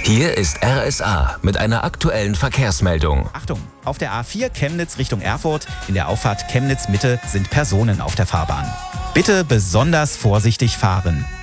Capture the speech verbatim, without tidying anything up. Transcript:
Hier ist R S A mit einer aktuellen Verkehrsmeldung. Achtung, auf der A vier Chemnitz Richtung Erfurt, in der Auffahrt Chemnitz Mitte sind Personen auf der Fahrbahn. Bitte besonders vorsichtig fahren.